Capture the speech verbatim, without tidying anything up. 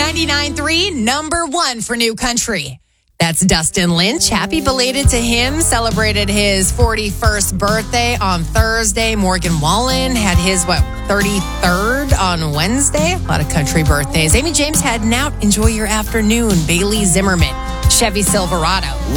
ninety-nine point three, number one for New Country. That's Dustin Lynch. Happy belated to him. Celebrated his forty-first birthday on Thursday. Morgan Wallen had his, what, thirty-third on Wednesday? A lot of country birthdays. Amy James heading out. Enjoy your afternoon. Bailey Zimmerman, Chevy Silverado.